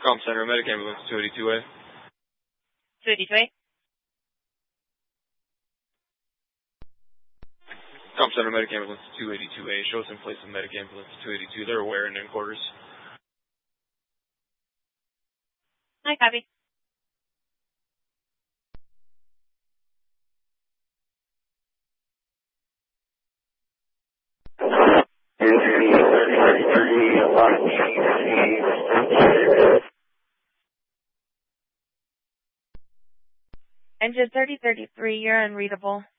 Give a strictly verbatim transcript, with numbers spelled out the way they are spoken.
Com Center, Medic Ambulance two eighty-two A. two eighty-two A. Com Center, Medic Ambulance two eighty-two A. Show us in place of Medic Ambulance two eighty-two. They're aware and in quarters. Hi, copy. Engine thirty thirty-three, you're unreadable.